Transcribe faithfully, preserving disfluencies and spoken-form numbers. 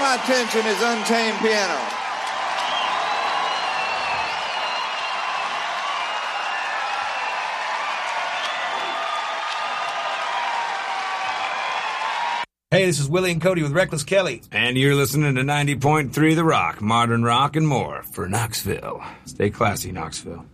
my attention is Untamed Piano. Hey, this is Willie and Cody with Reckless Kelly. And you're listening to ninety point three The Rock, modern rock and more for Knoxville. Stay classy, Knoxville.